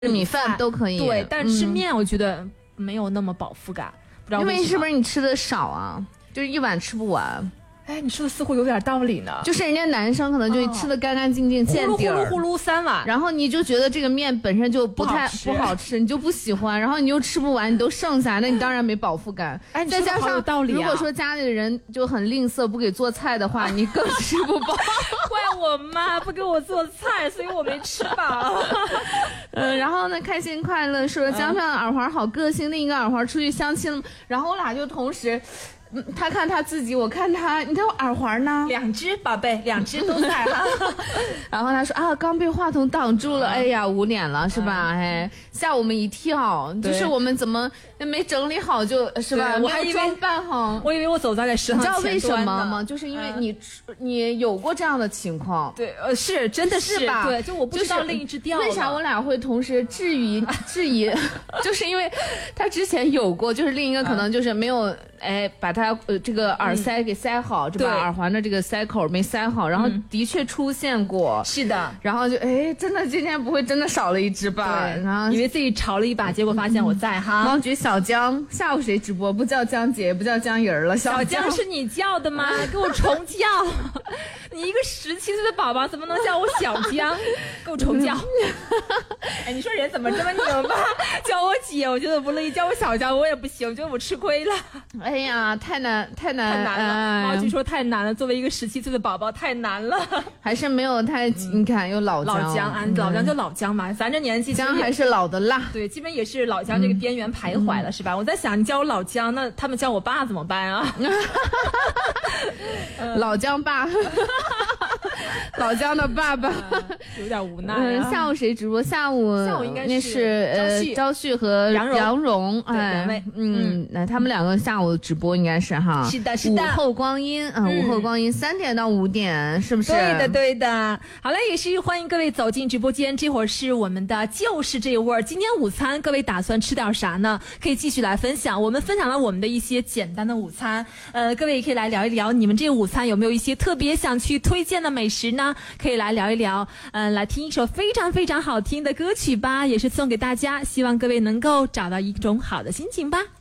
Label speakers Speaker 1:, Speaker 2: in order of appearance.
Speaker 1: 米饭都可以。
Speaker 2: 对，但是吃面我觉得没有那么饱腹感，不知道
Speaker 1: 因为
Speaker 2: 为什么
Speaker 1: 是不是你吃的少啊？就是一碗吃不完。
Speaker 2: 哎，你说的似乎有点道理呢。
Speaker 1: 就是人家男生可能就吃的干干净净，见底儿，
Speaker 2: 呼噜3碗，
Speaker 1: 然后你就觉得这个面本身就不好吃，你就不喜欢，然后你又吃不完，你都剩下，那你当然没饱腹感。
Speaker 2: 哎，
Speaker 1: 再加上
Speaker 2: 如
Speaker 1: 果说家里的人就很吝啬，不给做菜的话，你更吃不饱。
Speaker 2: 怪我妈不给我做菜，所以我没吃饱。
Speaker 1: 然后呢，开心快乐说江上的耳环好个性，另一个耳环出去相亲了，然后我俩就同时。他看他自己，我看他，你看我耳环呢
Speaker 2: ？2只宝贝，2只都在哈。
Speaker 1: 然后他说啊，刚被话筒挡住了，哎呀，捂脸了是吧？哎，吓我们一跳，就是我们怎么没整理好就是吧？
Speaker 2: 我还以为
Speaker 1: 装扮好，
Speaker 2: 我以为我走在了食堂前端呢。
Speaker 1: 你知道为什么吗？就是因为你有过这样的情况。
Speaker 2: 对，是真的是
Speaker 1: 吧？
Speaker 2: 对，就我不知道另一只掉了。
Speaker 1: 为啥我俩会同时质疑？就是因为他之前有过，就是另一个可能就是没有把他这个耳塞给塞好，就把耳环的这个塞口没塞好，然后的确出现过。
Speaker 2: 是的，
Speaker 1: 然后就真的今天不会真的少了一只吧？然后
Speaker 2: 以为自己吵了一把，结果发现我在哈。
Speaker 1: 王菊小江下午谁直播？不叫江姐，不叫江莹儿了。
Speaker 2: 小江是你叫的吗？给我重叫！你一个17岁的宝宝怎么能叫我小江？给我重叫！哎，你说人怎么这么拧巴？叫我姐，我觉得不乐意；叫我小江，我也不行，我觉得我吃亏了。
Speaker 1: 哎呀，太难
Speaker 2: 了！毛菊说太难了，作为一个17岁的宝宝太难了，
Speaker 1: 还是没有太你看有老姜
Speaker 2: 老姜就老姜嘛，咱这年纪
Speaker 1: 姜还是老的辣，
Speaker 2: 对，基本也是老姜这个边缘徘徊了，是吧？我在想，你叫我老姜，那他们叫我爸怎么办啊？
Speaker 1: 老姜爸。老姜的爸爸
Speaker 2: 有点无奈
Speaker 1: 下午谁直播？下午
Speaker 2: 应该
Speaker 1: 是朝旭和杨蓉，那他们两个下午直播应该是哈。
Speaker 2: 是的，是的。
Speaker 1: 午后光阴午后光阴3点到5点，是不是？
Speaker 2: 对的。好了，也是欢迎各位走进直播间，这会儿是我们的就是这味儿。今天午餐各位打算吃点啥呢？可以继续来分享。我们分享了我们的一些简单的午餐，各位也可以来聊一聊你们这个午餐有没有一些特别想去推荐的美食呢？可以来聊一聊，来听一首非常非常好听的歌曲吧，也是送给大家，希望各位能够找到一种好的心情吧。